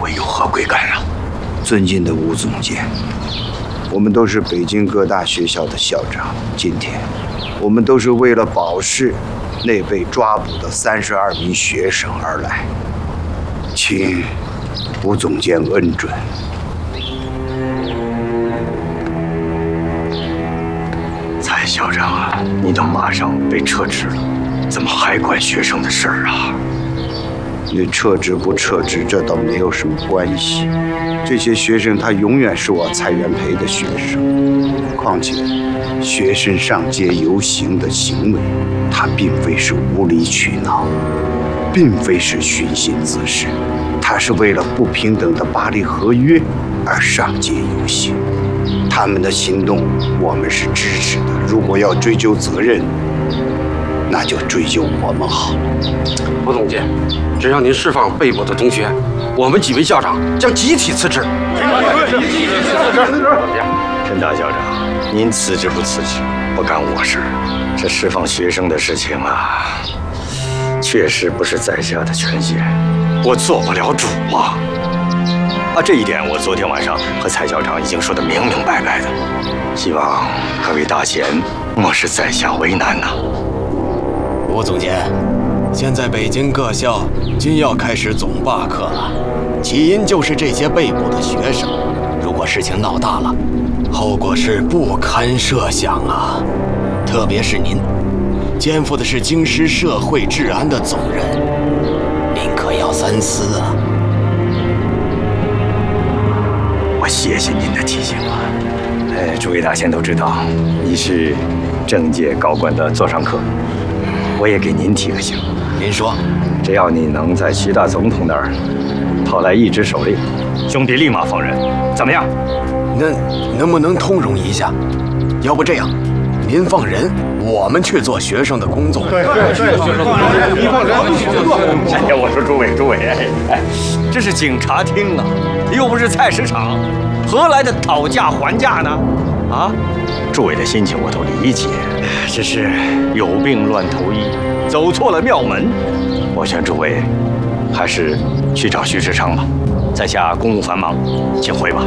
们有何贵干啊？ 尊敬的吴总监，我们都是北京各大学校的校长，今天我们都是为了保释那被抓捕的32名学生而来，请吴总监恩准。 蔡校长啊，你都马上被撤职了，怎么还管学生的事儿啊？ 你撤职不撤职，这倒没有什么关系。这些学生他永远是我蔡元培的学生。况且，学生上街游行的行为，他并非是无理取闹，并非是寻衅滋事，他是为了不平等的巴黎合约而上街游行。他们的行动，我们是支持的。如果要追究责任，那就追究我们好。 吴总监，只要您释放被捕的同学，我们几位校长将集体辞职。 陈大校长，您辞职不辞职，不干我事。这释放学生的事情啊，确实不是在下的权限，我做不了主啊。这一点我昨天晚上和蔡校长已经说得明明白白的，希望各位大贤莫使在下为难呐。 吴总监，现在北京各校均要开始总罢课了，起因就是这些被捕的学生。如果事情闹大了，后果是不堪设想啊！特别是您，肩负的是京师社会治安的总任，您可要三思啊！ 我谢谢您的提醒啊！诸位大仙都知道，你是政界高官的座上客。我也给您提个醒， 您说， 只要你能在徐大总统那儿讨来一纸手令，兄弟立马放人，怎么样？ 那能不能通融一下？要不这样，您放人，我们去做学生的工作。对， 你放人，哎呀，我说诸位，这是警察厅啊，又不是菜市场，何来的讨价还价呢？啊？诸位的心情我都理解，只是有病乱投医，走错了庙门。我劝诸位还是去找徐世昌吧，在下公务繁忙，请回吧。